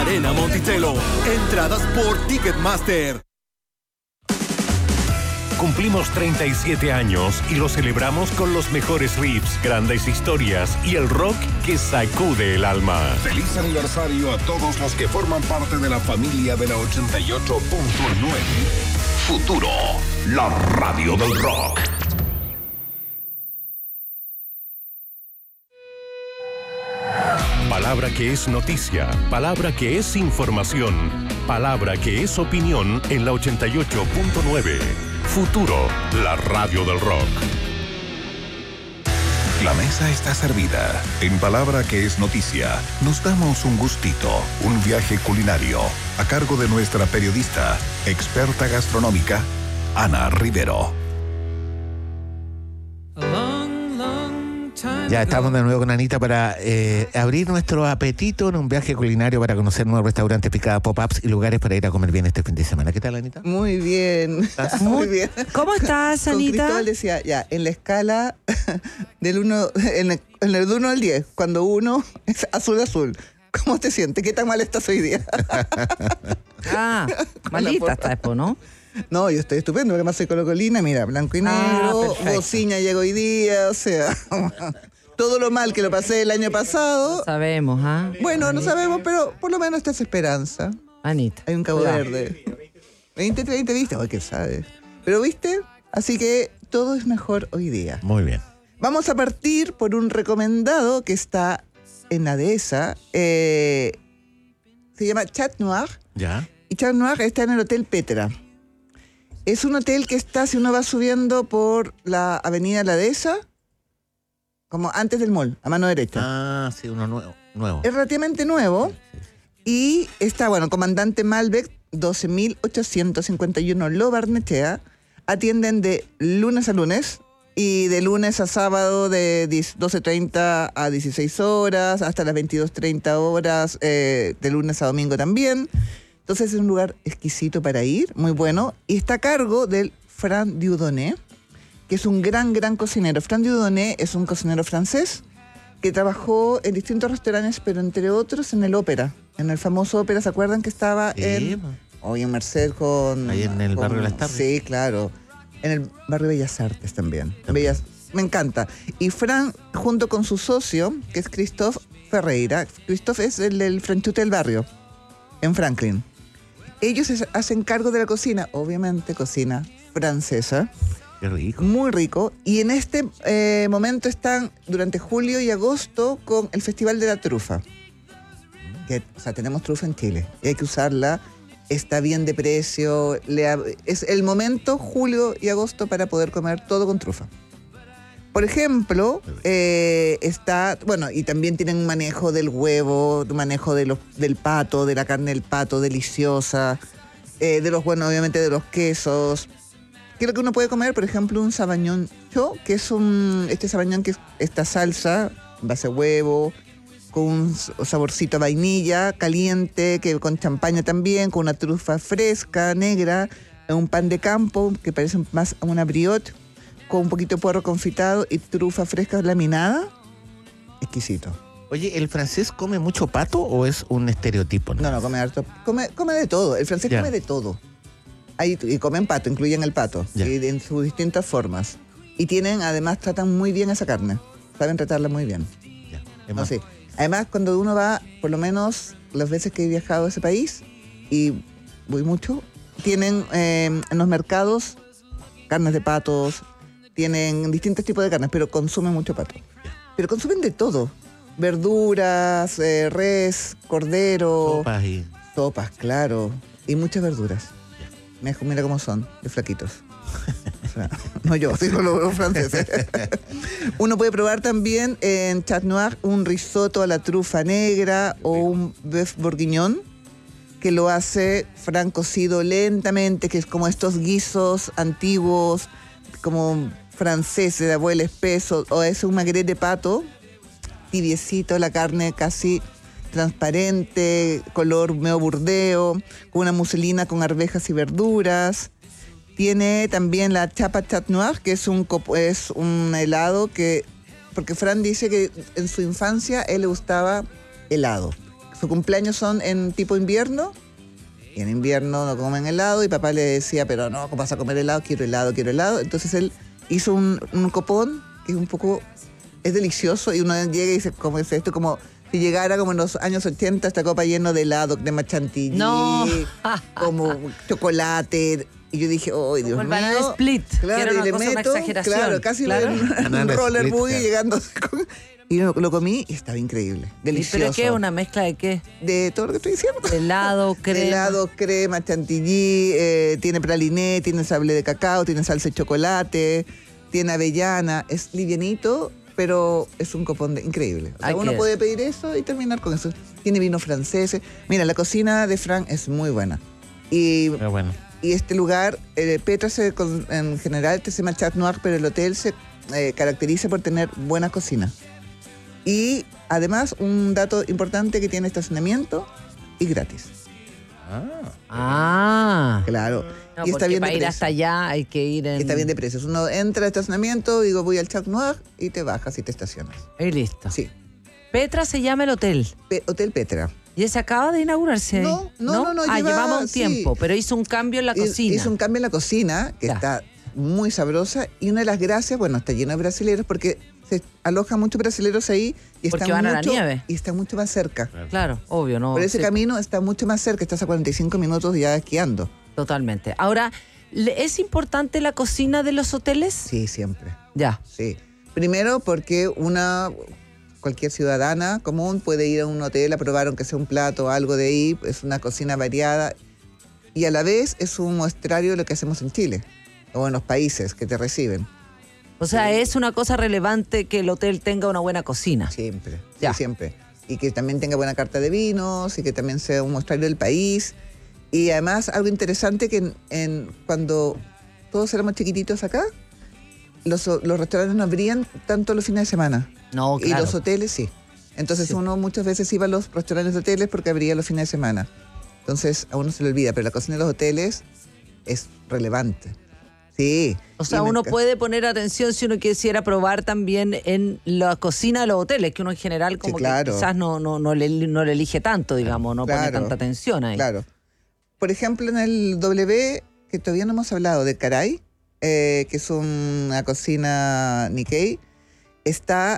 Arena Monticello. Entradas por Ticketmaster. Cumplimos 37 años y lo celebramos con los mejores riffs, grandes historias y el rock que sacude el alma. Feliz aniversario a todos los que forman parte de la familia de la 88.9. Futuro, la radio del rock. Palabra que es noticia, palabra que es información, palabra que es opinión en la 88.9. Futuro, la radio del rock. La mesa está servida. En palabra que es noticia, nos damos un gustito, un viaje culinario, a cargo de nuestra periodista, experta gastronómica, Ana Rivero. Ya estamos de nuevo con Anita para abrir nuestro apetito en un viaje culinario para conocer nuevos restaurantes, picadas, pop-ups y lugares para ir a comer bien este fin de semana. ¿Qué tal, Anita? Muy bien. Muy bien. ¿Cómo estás, Anita? Con Cristóbal decía, ya, en la escala del 1, en el 1 al 10, cuando 1 es azul, ¿cómo te sientes? ¿Qué tan mal estás hoy día? Malita está después, ¿no? No, yo estoy estupendo, porque más soy colocolina, mira, blanco y negro, bocina llegó hoy día, o sea, todo lo mal que lo pasé el año pasado. No sabemos, ¿ah? Bueno, no sabemos, pero por lo menos esta es esperanza. Anita. Hay un Cabo Verde. 20, ¿viste? Ay, ¿qué sabes? Pero, ¿viste? Así que todo es mejor hoy día. Muy bien. Vamos a partir por un recomendado que está en la dehesa. Se llama Chat Noir. Ya. Y Chat Noir está en el Hotel Petra. Es un hotel que está, si uno va subiendo por la avenida La Dehesa, como antes del mall, a mano derecha. Ah, sí, uno nuevo. Es relativamente nuevo. Y está, bueno, Comandante Malbec, 12.851 Lo Barnechea. Atienden de lunes a lunes y de lunes a sábado de 12:30 a 16 horas, hasta las 22:30 horas, de lunes a domingo también. Entonces es un lugar exquisito para ir, muy bueno. Y está a cargo del Fran Dieudonné, que es un gran cocinero. Fran Dieudonné es un cocinero francés que trabajó en distintos restaurantes, pero entre otros en el Ópera. En el famoso Ópera, ¿se acuerdan que estaba en Merced con... Ahí en el barrio de las Tardes. Sí, claro. En el barrio Bellas Artes también. Me encanta. Y Fran, junto con su socio, que es Christophe Ferreira. Christophe es el del Franchute del barrio, en Franklin. Ellos hacen cargo de la cocina, obviamente cocina francesa. Qué rico. Muy rico. Y en este momento están durante julio y agosto con el Festival de la Trufa. O sea, tenemos trufa en Chile y hay que usarla. Está bien de precio. Es el momento, julio y agosto, para poder comer todo con trufa. Por ejemplo, está, bueno, y también tienen un manejo del huevo, un manejo del pato, de la carne del pato, deliciosa, bueno, obviamente de los quesos. ¿Qué es lo que uno puede comer? Por ejemplo, un sabañón cho, que es este sabañón que es esta salsa, base de huevo, con un saborcito a vainilla, caliente, que con champaña también, con una trufa fresca, negra, un pan de campo, que parece más a una brioche, con un poquito de puerro confitado y trufa fresca laminada. Exquisito. Oye, ¿el francés come mucho pato o es un estereotipo? No, come harto. Come de todo. El francés come de todo. Y comen pato, incluyen el pato. Y en sus distintas formas. Y además, tratan muy bien esa carne. Saben tratarla muy bien. No, sí. Además, cuando uno va, por lo menos las veces que he viajado a ese país, y voy mucho, tienen en los mercados carnes de patos, tienen distintos tipos de carnes, pero consumen mucho pato. Pero consumen de todo. Verduras, res, cordero. Sopas, claro. Y muchas verduras. Mira cómo son, de flaquitos. O sea, no yo, digo los franceses. Uno puede probar también en Chat Noir un risotto a la trufa negra o un bœuf bourguignon, que lo hace Fran cocido lentamente, que es como estos guisos antiguos, como franceses, de abuelo espeso, o es un magret de pato, tibiecito, la carne casi transparente, color medio burdeo, con una muselina con arvejas y verduras. Tiene también la chapa Chat Noir, que es un helado porque Fran dice que en su infancia él le gustaba helado, su cumpleaños son en tipo invierno, y en invierno no comen helado, y papá le decía, pero no, ¿cómo vas a comer helado? Quiero helado. Entonces él hizo un copón que es un poco, es delicioso, y uno llega y dice, ¿cómo es esto? Como si llegara como en los años 80 esta copa lleno de helado, de chantilly, No. como chocolate. Y yo dije, oh, Dios Como el mío. banana split, que Claro, era y una le cosa, una meto, exageración. claro, casi Claro. un Banana roller split, boogie claro. llegando. Y lo comí y estaba increíble, delicioso. ¿Pero qué? ¿Una mezcla de qué? De todo lo que estoy diciendo. Helado, crema. Helado, crema, chantilly, tiene praliné, tiene sable de cacao, tiene salsa de chocolate, tiene avellana. Es livianito, pero es un copón increíble. O sea, Hay uno que- puede pedir eso y terminar con eso. Tiene vinos franceses. Mira, la cocina de Frank es muy buena. Y Pero bueno. este lugar, Petra en general se llama Chat Noir, pero el hotel se caracteriza por tener buena cocina. Y además, un dato importante, que tiene estacionamiento y gratis. Ah. Claro. No, y está porque bien para de ir precio. hasta allá hay que ir en... Está bien de precios. Uno entra al estacionamiento, digo, voy al Chat Noir, y te bajas y te estacionas. Y listo. Sí. Petra se llama el hotel. Hotel Petra. Y ese acaba de inaugurarse. No. Ah, llevaba un sí. tiempo, pero hizo un cambio en la cocina. Hizo un cambio en la cocina, que Ya. está muy sabrosa. Y una de las gracias, bueno, está lleno de brasileros, porque se alojan muchos brasileros ahí y Porque están van a la mucho, nieve. y está mucho más cerca. Claro, obvio, ¿no? Por ese Sí, camino está mucho más cerca, estás a 45 minutos ya esquiando. Totalmente. Ahora, ¿es importante la cocina de los hoteles? Sí, siempre. Ya. Sí. Primero porque cualquier ciudadana común puede ir a un hotel a probar aunque sea un plato o algo de ahí, es una cocina variada y a la vez es un muestrario de lo que hacemos en Chile o en los países que te reciben. O sea, es una cosa relevante que el hotel tenga una buena cocina. Siempre, Ya. sí, siempre. Y que también tenga buena carta de vinos y que también sea un muestrario del país. Y además algo interesante que cuando todos éramos chiquititos acá, los restaurantes no abrían tanto los fines de semana. No, Y claro. los hoteles sí. Entonces Sí. uno muchas veces iba a los restaurantes de hoteles porque abría los fines de semana. Entonces a uno se le olvida, pero la cocina de los hoteles es relevante. Sí. O sea, Y me uno encanta. puede poner atención si uno quisiera probar también en la cocina de los hoteles, que uno en general como Sí, claro. que quizás no le elige tanto, digamos, no pone Claro, tanta atención ahí. Claro. Por ejemplo, en el W, que todavía no hemos hablado, de Caray, que es una cocina Nikkei, está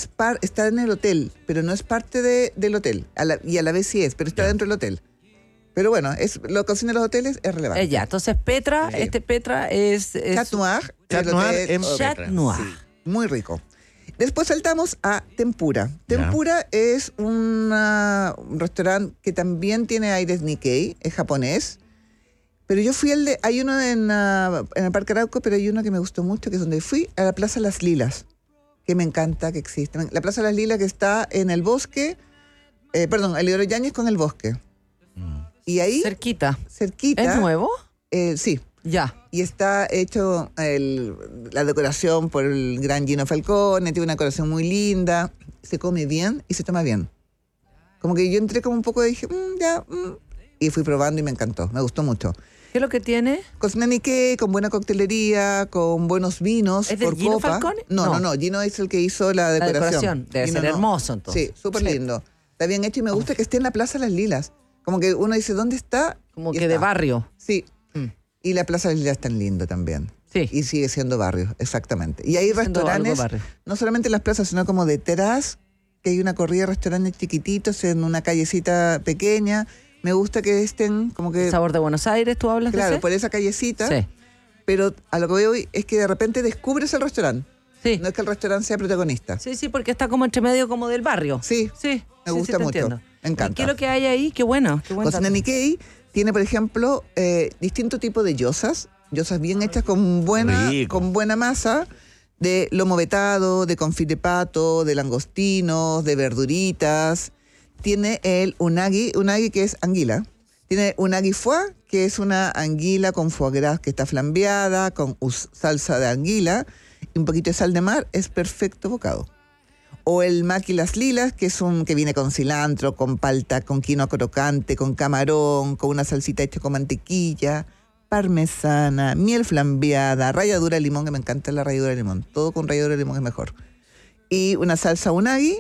en el hotel, pero no es parte del hotel. Y a la vez sí es, pero está dentro del hotel. Pero bueno, la cocina de los hoteles es relevante. Ya, entonces Petra, Sí. Petra es Chat Noir. Chat el Noir hotel- en Chat Petra. Noir. Sí, muy rico. Después saltamos a Tempura. Ya. Tempura es un restaurante que también tiene aires Nikkei, es japonés. Pero yo fui hay uno en el Parque Arauco, pero hay uno que me gustó mucho, que es donde fui, a la Plaza Las Lilas, que me encanta que exista. La Plaza Las Lilas que está en el bosque, perdón, el Leonardo Yáñez con el bosque. Y ahí, Cerquita. cerquita... ¿Es nuevo? Sí. Ya. Y está hecho la decoración por el gran Gino Falcone, tiene una decoración muy linda, se come bien y se toma bien. Como que yo entré como un poco y dije, y fui probando y me encantó, me gustó mucho. ¿Qué es lo que tiene? Cocina Nikkei, con buena coctelería, con buenos vinos ¿Es del por Gino copa. Falcone? No, No. Gino es el que hizo la La decoración. decoración. Debe Gino ser hermoso, entonces. Sí, súper Sí. lindo. Está bien hecho y me gusta que esté en la Plaza Las Lilas. Como que uno dice, ¿dónde está? Como Y que de está. barrio. Sí. Mm. Y la Plaza Las Lilas es tan lindo también. Sí. Y sigue siendo barrio, exactamente. Y hay Siendo restaurantes, algo barrio. no solamente en las plazas, sino como detrás, que hay una corrida de restaurantes chiquititos en una callecita pequeña. Me gusta que estén como que... ¿El sabor de Buenos Aires, tú hablas de Claro, ese? por esa callecita. Sí. Pero a lo que veo hoy es que de repente descubres el restaurante. Sí. No es que el restaurante sea protagonista. Sí, sí, porque está como entre medio como del barrio. Sí, Sí. me sí, gusta sí, te mucho. entiendo. Me encanta. ¿Y qué es lo que hay ahí? Qué bueno. Qué buen Cocina dato. Nikkei tiene, por ejemplo, distintos tipos de gyozas bien hechas con Rico. con buena masa, de lomo vetado, de confit de pato, de langostinos, de verduritas. Tiene el unagi que es anguila. Tiene unagi foie, que es una anguila con foie gras que está flambeada, con salsa de anguila y un poquito de sal de mar. Es perfecto bocado. O el maqui las lilas, que es que viene con cilantro, con palta, con quinoa crocante, con camarón, con una salsita hecha con mantequilla, parmesana, miel flambeada, ralladura de limón, que me encanta la ralladura de limón. Todo con ralladura de limón es mejor. Y una salsa unagi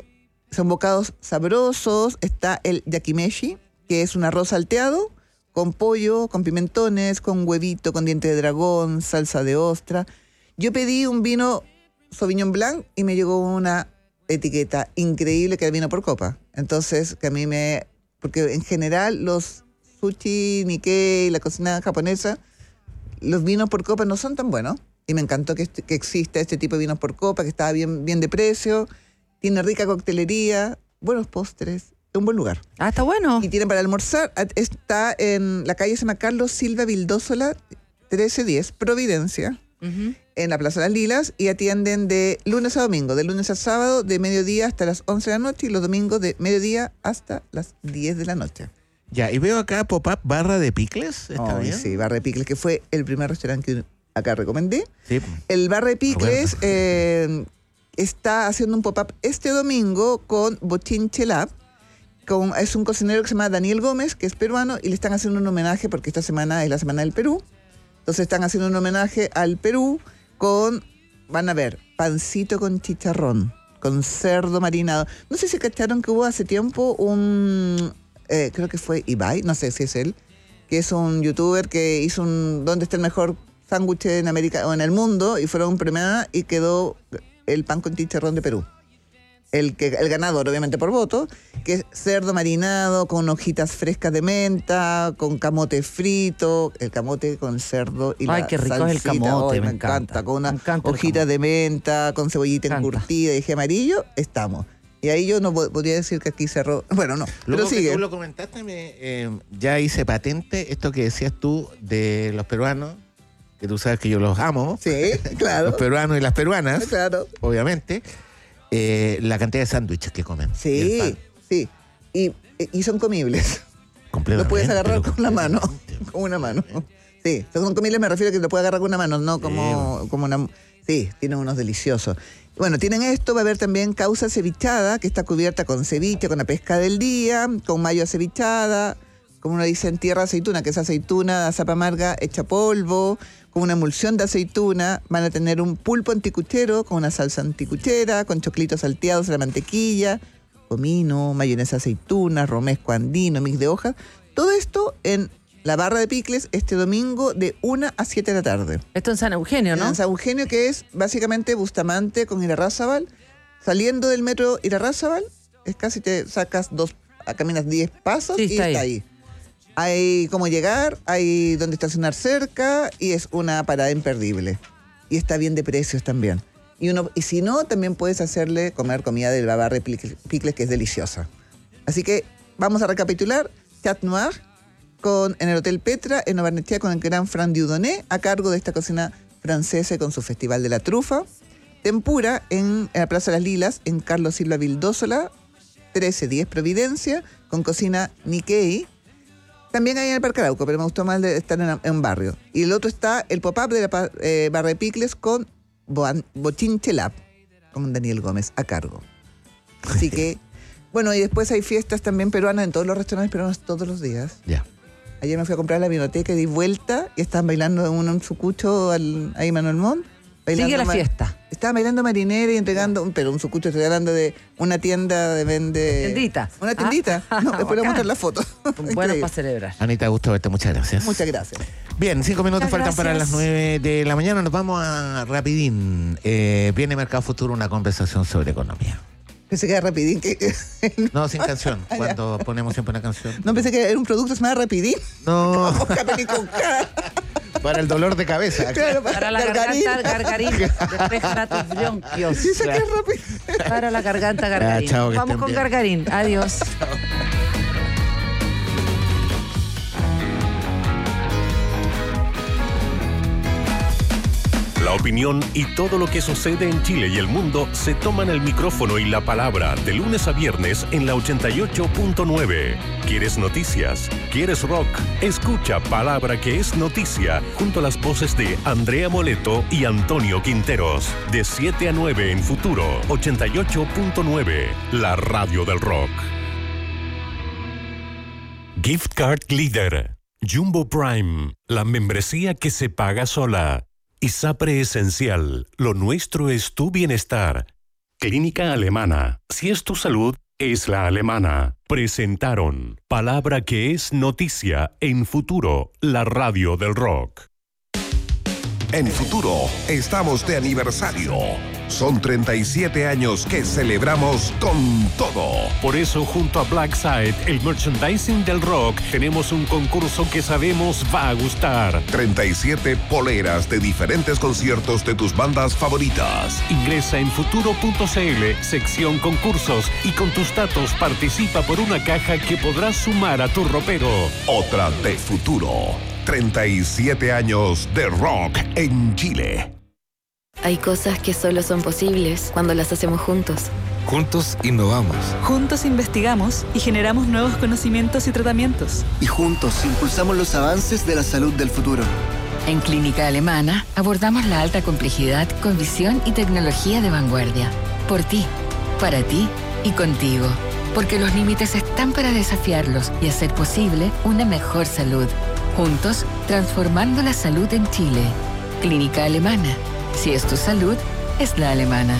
son bocados sabrosos. Está el yakimeshi, que es un arroz salteado con pollo, con pimentones, con huevito, con diente de dragón, salsa de ostra. Yo pedí un vino Sauvignon Blanc y me llegó una etiqueta increíble que era vino por copa. Entonces, que a mí porque en general los sushi, Nikkei, la cocina japonesa, los vinos por copa no son tan buenos. Y me encantó que exista este tipo de vinos por copa, que estaba bien de precio, tiene rica coctelería, buenos postres, es un buen lugar. Ah, está bueno. Y tienen para almorzar, está en la calle se llama Carlos Silva Vildósola, 1310, Providencia, en la Plaza Las Lilas, y atienden de lunes a domingo, de lunes a sábado, de mediodía hasta las 11 de la noche, y los domingos de mediodía hasta las 10 de la noche. Ya, y veo acá Pop-Up Barra de Picles, ¿está bien? Sí, Barra de Picles, que fue el primer restaurante que acá recomendé. Sí. El Barra de Picles está haciendo un pop-up este domingo con Bochinche Lab. Es un cocinero que se llama Daniel Gómez, que es peruano, y le están haciendo un homenaje porque esta semana es la Semana del Perú. Entonces están haciendo un homenaje al Perú van a ver, pancito con chicharrón, con cerdo marinado. No sé si cacharon que hubo hace tiempo creo que fue Ibai, no sé si es él, que es un youtuber que hizo ¿dónde está el mejor sándwich en América o en el mundo? Y fueron premiadas y quedó el pan con chicharrón de Perú. El ganador, obviamente por voto, que es cerdo marinado con hojitas frescas de menta, con camote frito, el camote con cerdo y ay, la qué rico salsita. es el camote, me encanta. Con una hojita de menta, con cebollita encurtida y eje amarillo, estamos. Y ahí yo no podría decir que aquí cerró. Bueno, no. Luego pero sigue. que tú lo comentaste, ya hice patente esto que decías tú de los peruanos, que tú sabes que yo los amo. Sí, claro. Los peruanos y las peruanas. Claro. Obviamente. La cantidad de sándwiches que comen. Sí, sí. Y son comibles. Completamente. Lo puedes agarrar con la mano. Con una mano. Sí, son comibles, me refiero a que lo puedes agarrar con una mano, no como una. Sí, tienen unos deliciosos. Bueno, tienen esto, va a haber también causa cevichada, que está cubierta con ceviche, con la pesca del día, con mayo acevichada, como uno dice en tierra aceituna, que es aceituna, de zapa amarga, hecha polvo, con una emulsión de aceituna. Van a tener un pulpo anticuchero, con una salsa anticuchera, con choclitos salteados a la mantequilla, comino, mayonesa aceituna, romesco andino, mix de hojas. Todo esto en la Barra de Picles este domingo de 1 a 7 de la tarde. Esto en San Eugenio, ¿no? En San Eugenio, que es básicamente Bustamante con Irarrázaval. Saliendo del metro Irarrázaval, es casi te sacas caminas 10 pasos y está ahí. Hay cómo llegar, hay donde estacionar cerca y es una parada imperdible. Y está bien de precios también. Y si no, también puedes comer comida del Barra de Picles, que es deliciosa. Así que vamos a recapitular. Chat Noir en el Hotel Petra, en Barnechea, con el gran Fran Dieudonné, a cargo de esta cocina francesa con su Festival de la Trufa. Tempura en la Plaza Las Lilas, en Carlos Silva Vildósola, 1310 Providencia, con cocina Nikkei. También hay en el Parque Arauco, pero me gustó más de estar en un barrio. Y el otro está el pop-up de la Barra de Picles con Bochinche Lab, con Daniel Gómez a cargo. Así que, bueno, y después hay fiestas también peruanas en todos los restaurantes peruanos todos los días. Ya. Ayer me fui a comprar la biblioteca y di vuelta y estaban bailando un sucucho ahí Manuel Montt. Sigue la fiesta. Estaban bailando marinera y entregando, pero un sucucho, estoy hablando de una tienda de vende... ¿Tiendita? Una tiendita. No, después le voy a mostrar la foto. Bueno, para celebrar. Anita, gusto verte, muchas gracias. Muchas gracias. Bien, 5 minutos Muchas faltan para gracias. las 9 de la mañana. Nos vamos a rapidín. Viene Mercado Futuro, una conversación sobre economía. Pensé que era Rapidín. No, sin canción. Cuando ponemos siempre una canción. No pensé que era un producto que se llama Rapidín. No, Ojalá con K. para el dolor de cabeza. Claro, Para la Gargarín. garganta, gargarín. Despeja tus bronquios. Dice que es Rapidín. Para la garganta, gargarín. Ya, chao, que Vamos estén con bien. gargarín. Adiós. La opinión y todo lo que sucede en Chile y el mundo se toman el micrófono y la palabra de lunes a viernes en la 88.9. ¿Quieres noticias? ¿Quieres rock? Escucha Palabra que es Noticia junto a las voces de Andrea Moleto y Antonio Quinteros. De 7 a 9 en Futuro 88.9, la radio del rock. Gift Card Leader. Jumbo Prime, la membresía que se paga sola. ISAPRE Esencial, lo nuestro es tu bienestar. Clínica Alemana. Si es tu salud, es la alemana. Presentaron Palabra que es noticia en Futuro, la radio del rock. En Futuro estamos de aniversario. Son 37 años que celebramos con todo. Por eso, junto a Blackside, el merchandising del rock, tenemos un concurso que sabemos va a gustar. 37 poleras de diferentes conciertos de tus bandas favoritas. Ingresa en futuro.cl, sección concursos, y con tus datos participa por una caja que podrás sumar a tu ropero. Otra de Futuro. 37 años de rock en Chile. Hay cosas que solo son posibles cuando las hacemos juntos. Juntos innovamos. Juntos investigamos y generamos nuevos conocimientos y tratamientos. Y juntos impulsamos los avances de la salud del futuro. En Clínica Alemana abordamos la alta complejidad con visión y tecnología de vanguardia. Por ti, para ti y contigo. Porque los límites están para desafiarlos y hacer posible una mejor salud. Juntos, transformando la salud en Chile. Clínica Alemana. Si es tu salud, es la alemana.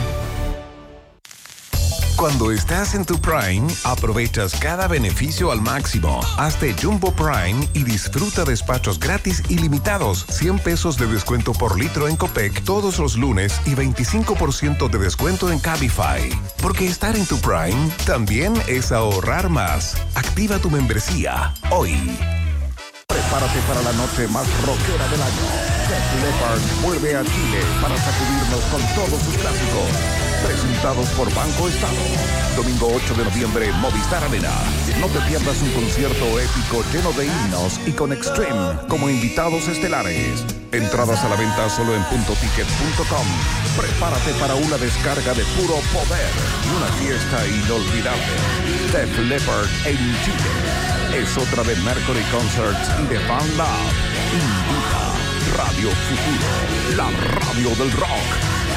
Cuando estás en tu Prime, aprovechas cada beneficio al máximo. Hazte Jumbo Prime y disfruta despachos gratis ilimitados. 100 pesos de descuento por litro en Copec todos los lunes y 25% de descuento en Cabify. Porque estar en tu Prime también es ahorrar más. Activa tu membresía hoy. Prepárate para la noche más rockera del año. Def Leppard vuelve a Chile para sacudirnos con todos sus clásicos. Presentados por Banco Estado. Domingo 8 de noviembre, Movistar Arena. No te pierdas un concierto épico lleno de himnos y con Extreme como invitados estelares. Entradas a la venta solo en puntoticket.com. Prepárate para una descarga de puro poder y una fiesta inolvidable. Def Leppard en Chile. Es otra de Mercury Concerts y de Fan Lab. Invita Radio Futuro, la radio del rock.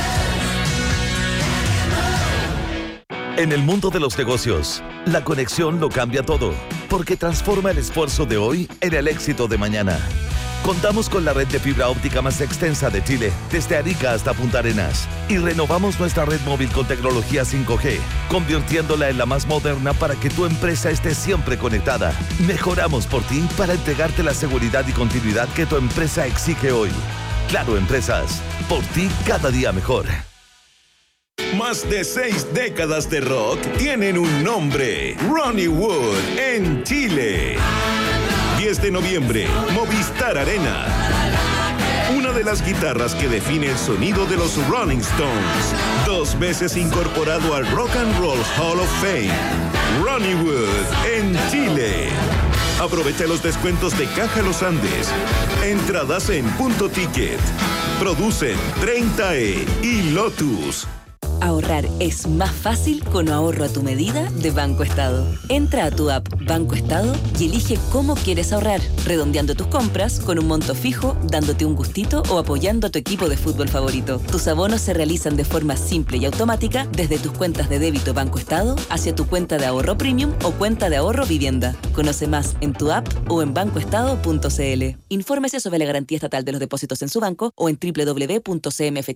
En el mundo de los negocios, la conexión lo cambia todo, porque transforma el esfuerzo de hoy en el éxito de mañana. Contamos con la red de fibra óptica más extensa de Chile, desde Arica hasta Punta Arenas. Y renovamos nuestra red móvil con tecnología 5G, convirtiéndola en la más moderna para que tu empresa esté siempre conectada. Mejoramos por ti para entregarte la seguridad y continuidad que tu empresa exige hoy. Claro Empresas, por ti cada día mejor. Más de 6 décadas de rock tienen un nombre: Ronnie Wood en Chile. 10 de noviembre, Movistar Arena. Una de las guitarras que define el sonido de los Rolling Stones. 2 veces incorporado al Rock and Roll Hall of Fame. Ronnie Wood en Chile. Aprovecha los descuentos de Caja Los Andes. Entradas en Punto Ticket. Producen 30E y Lotus. Ahorrar es más fácil con ahorro a tu medida de Banco Estado. Entra a tu app Banco Estado y elige cómo quieres ahorrar, redondeando tus compras con un monto fijo, dándote un gustito o apoyando a tu equipo de fútbol favorito. Tus abonos se realizan de forma simple y automática desde tus cuentas de débito Banco Estado hacia tu cuenta de ahorro premium o cuenta de ahorro vivienda. Conoce más en tu app o en bancoestado.cl. Infórmese sobre la garantía estatal de los depósitos en su banco o en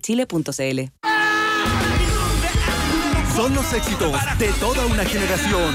www.cmfchile.cl. Son los éxitos de toda una generación.